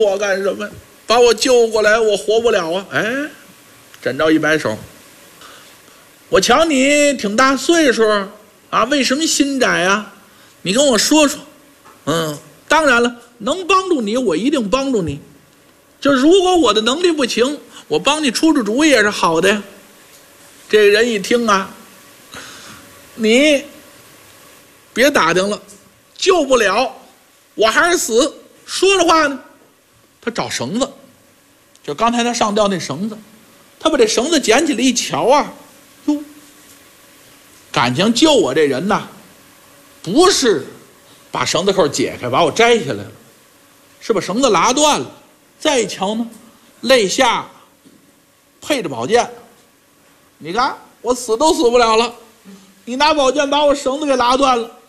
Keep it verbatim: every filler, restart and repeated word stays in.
我干什么？把我救过来，我活不了啊！哎，展昭一摆手，我瞧你挺大岁数啊，为什么心窄啊？你跟我说说。嗯，当然了，能帮助你，我一定帮助你。就如果我的能力不行，我帮你出出主意也是好的呀。这个人一听啊，你别打听了，救不了，我还是死。说着话呢，他找绳子，就刚才他上吊那绳子，他把这绳子捡起来一瞧啊，哟，感情救我这人呐，不是把绳子扣解开把我摘下来了，是把绳子拉断了。再一瞧呢，肋下配着宝剑，你看我死都死不了了，你拿宝剑把我绳子给拉断了。